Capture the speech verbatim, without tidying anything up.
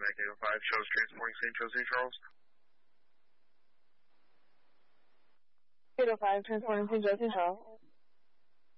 eight oh five shows transporting Saint Joe, Saint Charles. eight oh five transporting Saint Joe, Saint Charles.